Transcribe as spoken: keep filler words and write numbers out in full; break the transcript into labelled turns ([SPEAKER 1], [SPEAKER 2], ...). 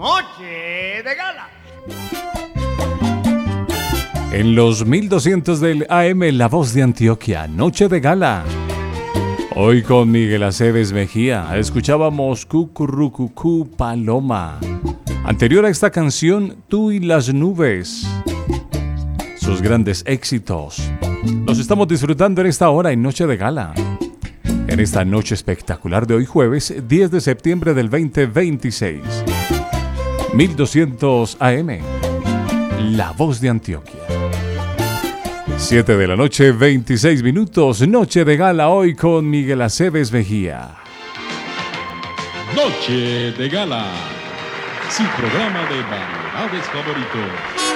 [SPEAKER 1] Noche de Gala.
[SPEAKER 2] En los mil doscientos del A M, La Voz de Antioquia, Noche de Gala. Hoy con Miguel Aceves Mejía, escuchábamos Cucurrucucú Paloma. Anterior a esta canción, Tú y las Nubes. Sus grandes éxitos. Los estamos disfrutando en esta hora en Noche de Gala. En esta noche espectacular de hoy jueves, diez de septiembre del veinte veintiséis. mil doscientos A M, La Voz de Antioquia. siete de la noche, veintiséis minutos, Noche de Gala hoy con Miguel Aceves Mejía.
[SPEAKER 3] Noche de Gala, su programa de variedades favoritos.